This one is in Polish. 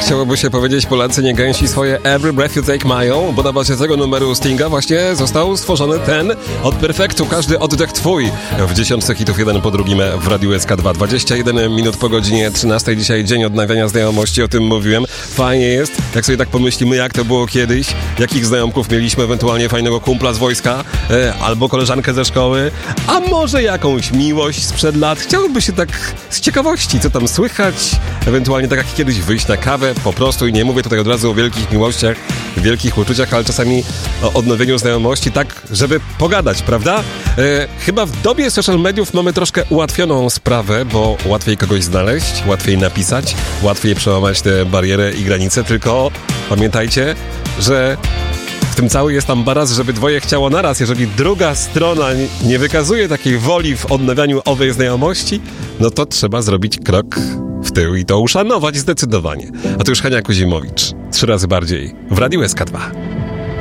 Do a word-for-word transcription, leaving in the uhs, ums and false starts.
chciałoby się powiedzieć, Polacy nie gęsi swoje Every Breath You Take mają, bo na bazie tego numeru Stinga właśnie został stworzony ten od perfektu, każdy oddech twój. W dziesiątce hitów jeden po drugim w Radiu S K dwa. dwadzieścia jeden minut po godzinie trzynastej. Dzisiaj dzień odnawiania znajomości, o tym mówiłem. Fajnie jest, jak sobie tak pomyślimy, jak to było kiedyś, jakich znajomków mieliśmy, ewentualnie fajnego kumpla z wojska, e, albo koleżankę ze szkoły, a może jakąś miłość sprzed lat. Chciałoby się tak z ciekawości, co tam słychać, ewentualnie tak jak kiedyś wyjść na kawę po prostu, i nie mówię tutaj od razu o wielkich miłościach, wielkich uczuciach, ale czasami o odnowieniu znajomości, tak żeby pogadać, prawda? E, chyba w dobie social mediów mamy troszkę ułatwioną sprawę, bo łatwiej kogoś znaleźć, łatwiej napisać, łatwiej przełamać te bariery i granice, tylko pamiętajcie, że w tym cały jest ambaras, żeby dwoje chciało naraz. Jeżeli druga strona nie wykazuje takiej woli w odnawianiu owej znajomości, no to trzeba zrobić krok w tył i to uszanować zdecydowanie. A to już Hania Kuzimowicz. Trzy razy bardziej w Radiu S K dwa.